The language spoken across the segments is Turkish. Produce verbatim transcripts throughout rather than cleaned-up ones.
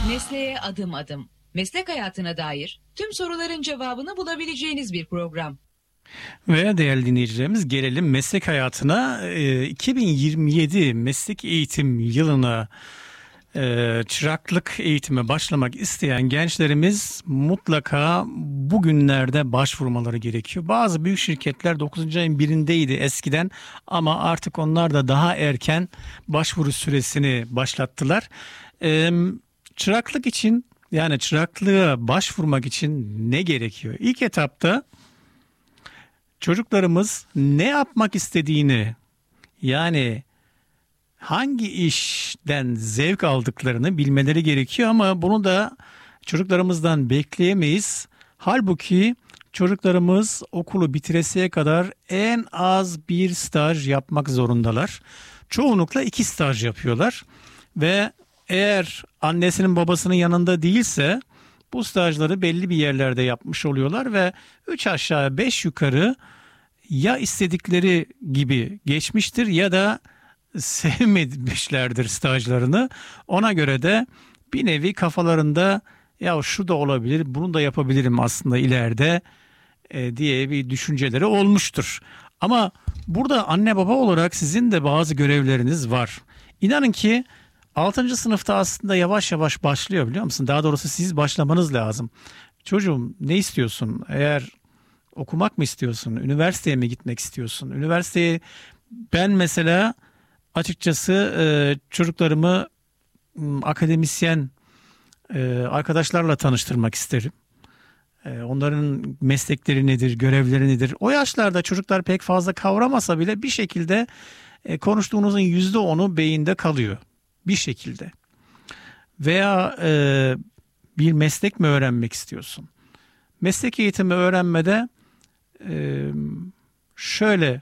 Mesleğe adım adım. Meslek hayatına dair tüm soruların cevabını bulabileceğiniz bir program. Ve değerli dinleyicilerimiz, gelelim meslek hayatına. iki bin yirmi yedi meslek eğitim yılına çıraklık eğitime başlamak isteyen gençlerimiz mutlaka bugünlerde başvurmaları gerekiyor. Bazı büyük şirketler dokuzuncu ayın birindeydi eskiden ama artık onlar da daha erken başvuru süresini başlattılar. Çıraklık için, yani çıraklığa başvurmak için ne gerekiyor? İlk etapta çocuklarımız ne yapmak istediğini, yani hangi işten zevk aldıklarını bilmeleri gerekiyor ama bunu da çocuklarımızdan bekleyemeyiz. Halbuki çocuklarımız okulu bitiresiye kadar en az bir staj yapmak zorundalar. Çoğunlukla iki staj yapıyorlar ve eğer annesinin babasının yanında değilse bu stajları belli bir yerlerde yapmış oluyorlar ve üç aşağı beş yukarı ya istedikleri gibi geçmiştir ya da sevmemişlerdir stajlarını. Ona göre de bir nevi kafalarında ya şu da olabilir, bunu da yapabilirim aslında ileride e, diye bir düşünceleri olmuştur. Ama burada anne baba olarak sizin de bazı görevleriniz var. İnanın ki altıncı sınıfta aslında yavaş yavaş başlıyor, biliyor musun? Daha doğrusu siz başlamanız lazım. Çocuğum ne istiyorsun? Eğer okumak mı istiyorsun? Üniversiteye mi gitmek istiyorsun? Üniversiteye ben mesela açıkçası e, çocuklarımı m, akademisyen e, arkadaşlarla tanıştırmak isterim. E, onların meslekleri nedir, görevleri nedir? O yaşlarda çocuklar pek fazla kavramasa bile bir şekilde e, konuştuğunuzun yüzde onu beyinde kalıyor. Bir şekilde. Veya e, bir meslek mi öğrenmek istiyorsun? Meslek eğitimi öğrenmede e, şöyle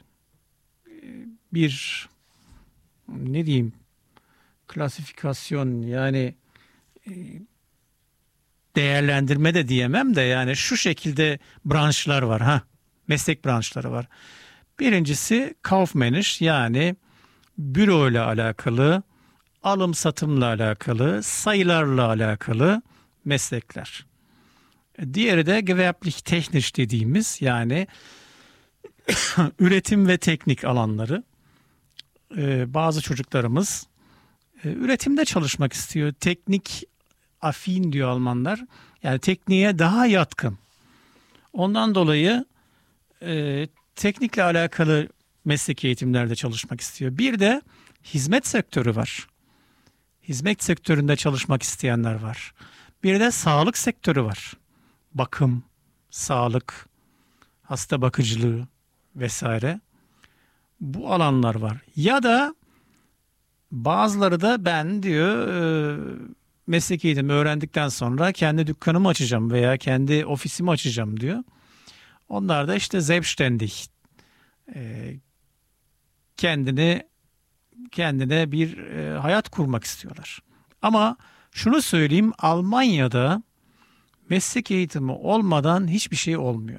bir ne diyeyim klasifikasyon, yani e, değerlendirme de diyemem de, yani şu şekilde branşlar var, ha meslek branşları var. Birincisi kaufmännisch, yani büro ile alakalı, alım satımla alakalı, sayılarla alakalı meslekler. Diğeri de gewerblich technisch dediğimiz, yani üretim ve teknik alanları. Ee, bazı çocuklarımız e, üretimde çalışmak istiyor. Teknik afin diyor Almanlar. Yani tekniğe daha yatkın. Ondan dolayı e, teknikle alakalı meslek eğitimlerde çalışmak istiyor. Bir de hizmet sektörü var. Hizmet sektöründe çalışmak isteyenler var. Bir de sağlık sektörü var. Bakım, sağlık, hasta bakıcılığı vesaire. Bu alanlar var. Ya da bazıları da ben diyor e, meslek eğitimi öğrendikten sonra kendi dükkanımı açacağım veya kendi ofisimi açacağım diyor. Onlar da işte selbstständig, e, kendini kendine bir e, hayat kurmak istiyorlar. Ama şunu söyleyeyim, Almanya'da meslek eğitimi olmadan hiçbir şey olmuyor.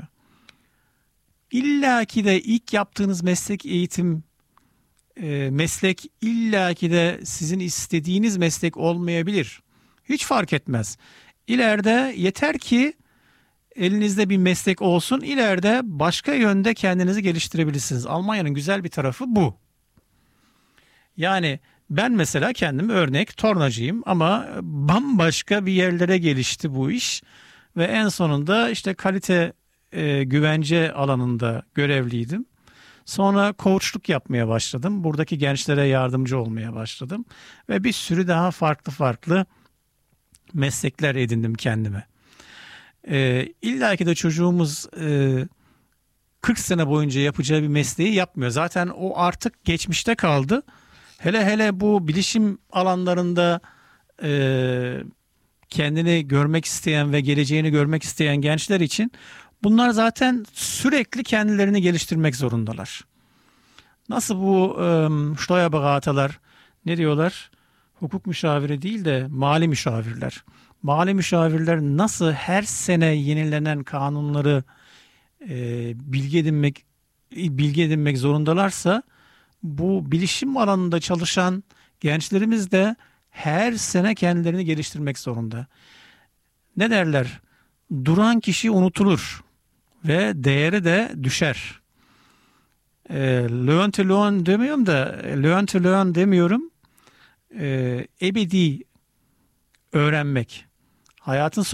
İlla ki de ilk yaptığınız meslek eğitim e, meslek illa ki de sizin istediğiniz meslek olmayabilir. Hiç fark etmez. İleride yeter ki elinizde bir meslek olsun, ileride başka yönde kendinizi geliştirebilirsiniz. Almanya'nın güzel bir tarafı bu. Yani ben mesela kendim örnek tornacıyım ama bambaşka bir yerlere gelişti bu iş ve en sonunda işte kalite e, güvence alanında görevliydim. Sonra coachluk yapmaya başladım. Buradaki gençlere yardımcı olmaya başladım ve bir sürü daha farklı farklı meslekler edindim kendime. E, İlla ki de çocuğumuz e, kırk sene boyunca yapacağı bir mesleği yapmıyor. Zaten o artık geçmişte kaldı. Hele hele bu bilişim alanlarında e, kendini görmek isteyen ve geleceğini görmek isteyen gençler için bunlar zaten sürekli kendilerini geliştirmek zorundalar. Nasıl bu e, Steuerberaterler ne diyorlar? Hukuk müşaviri değil de mali müşavirler. Mali müşavirler nasıl her sene yenilenen kanunları e, bilgi edinmek bilgi edinmek zorundalarsa, bu bilişim alanında çalışan gençlerimiz de her sene kendilerini geliştirmek zorunda. Ne derler? Duran kişi unutulur ve değeri de düşer. E, learn to learn demiyorum da learn to learn demiyorum. E, ebedi öğrenmek. Hayatın